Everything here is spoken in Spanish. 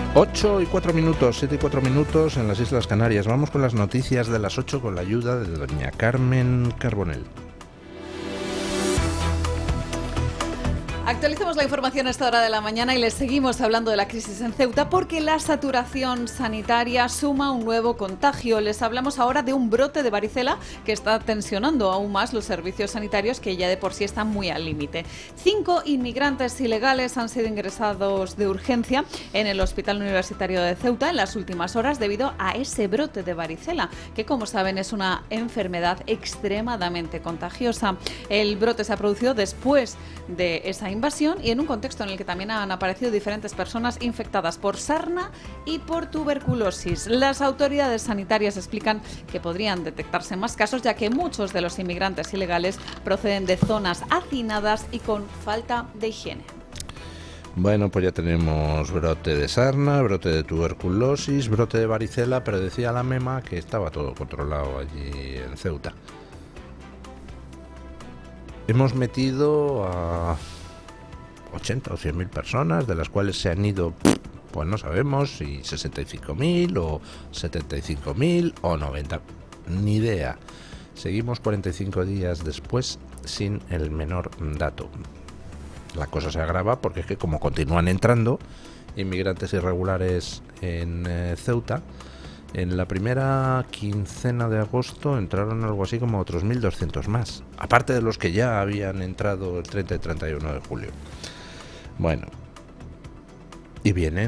8:04, 7:04 en las Islas Canarias. Vamos con las noticias de las 8 con la ayuda de doña Carmen Carbonell. Actualizamos la información a esta hora de la mañana y les seguimos hablando de la crisis en Ceuta porque la saturación sanitaria suma un nuevo contagio. Les hablamos ahora de un brote de varicela que está tensionando aún más los servicios sanitarios que ya de por sí están muy al límite. 5 inmigrantes ilegales han sido ingresados de urgencia en el Hospital Universitario de Ceuta en las últimas horas debido a ese brote de varicela, que como saben es una enfermedad extremadamente contagiosa. El brote se ha producido después de esa invasión y en un contexto en el que también han aparecido diferentes personas infectadas por sarna y por tuberculosis. Las autoridades sanitarias explican que podrían detectarse más casos, ya que muchos de los inmigrantes ilegales proceden de zonas hacinadas y con falta de higiene. Bueno, pues ya tenemos brote de sarna, brote de tuberculosis, brote de varicela, pero decía la MEMA que estaba todo controlado allí en Ceuta. Hemos metido a 80 o 100.000 personas, de las cuales se han ido, pues no sabemos si 65.000 o 75.000 o 90, ni idea. Seguimos 45 días después sin el menor dato. La cosa se agrava porque es que como continúan entrando inmigrantes irregulares en Ceuta, en la primera quincena de agosto entraron algo así como otros 1.200 más, aparte de los que ya habían entrado el 30 y 31 de julio. Bueno, y vienen